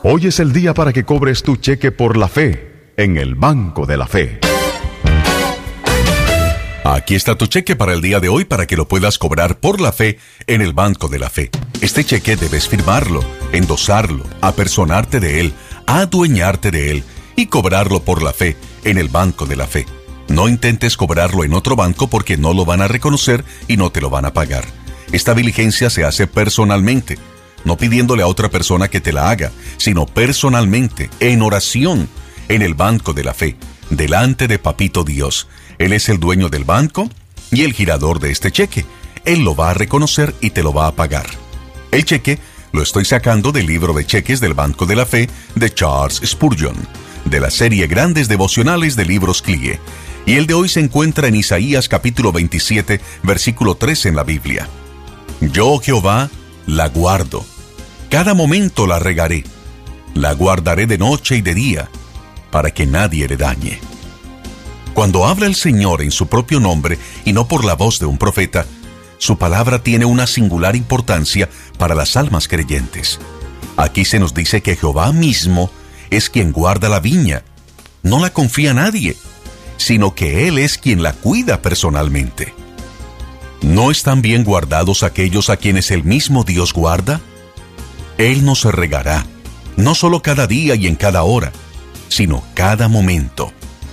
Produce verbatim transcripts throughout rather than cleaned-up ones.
Hoy es el día para que cobres tu cheque por la fe en el Banco de la Fe. Aquí está tu cheque para el día de hoy para que lo puedas cobrar por la fe en el Banco de la Fe. Este cheque debes firmarlo, endosarlo, apersonarte de él, adueñarte de él y cobrarlo por la fe en el Banco de la Fe. No intentes cobrarlo en otro banco porque no lo van a reconocer y no te lo van a pagar. Esta diligencia se hace personalmente, no pidiéndole a otra persona que te la haga, sino personalmente, en oración, en el Banco de la Fe, delante de Papito Dios. Él es el dueño del banco y el girador de este cheque. Él lo va a reconocer y te lo va a pagar. El cheque lo estoy sacando del libro de cheques del Banco de la Fe de Charles Spurgeon, de la serie Grandes Devocionales de Libros C L I E. Y el de hoy se encuentra en Isaías capítulo veintisiete, versículo tres en la Biblia. Yo, Jehová, la guardo. Cada momento la regaré. La guardaré de noche y de día, para que nadie le dañe. Cuando habla el Señor en su propio nombre y no por la voz de un profeta, su palabra tiene una singular importancia para las almas creyentes. Aquí se nos dice que Jehová mismo es quien guarda la viña. No la confía a nadie, sino que Él es quien la cuida personalmente. ¿No están bien guardados aquellos a quienes el mismo Dios guarda? Él nos regará, no solo cada día y en cada hora, sino cada momento.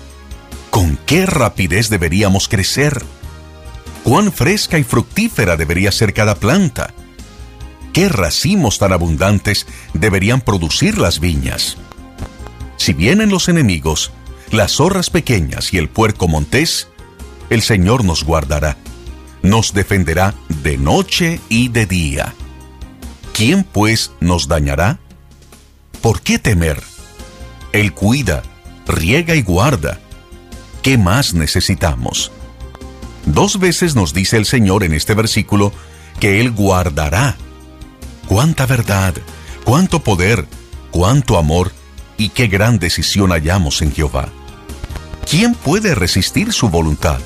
¿Con qué rapidez deberíamos crecer? ¿Cuán fresca y fructífera debería ser cada planta? ¿Qué racimos tan abundantes deberían producir las viñas? Si vienen los enemigos, las zorras pequeñas y el puerco montés, el Señor nos guardará, nos defenderá de noche y de día. ¿Quién pues nos dañará? ¿Por qué temer? Él cuida, riega y guarda. ¿Qué más necesitamos? Dos veces nos dice el Señor en este versículo que Él guardará. ¡Cuánta verdad! ¡Cuánto poder! ¡Cuánto amor! Y qué gran decisión hallamos en Jehová. ¿Quién puede resistir su voluntad?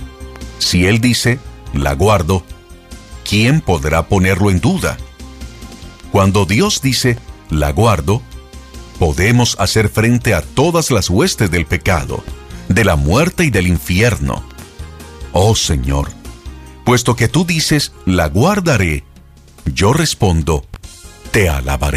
Si Él dice, la guardo, ¿quién podrá ponerlo en duda? Cuando Dios dice, la guardo, podemos hacer frente a todas las huestes del pecado, de la muerte y del infierno. Oh Señor, puesto que tú dices, la guardaré, yo respondo, te alabaré.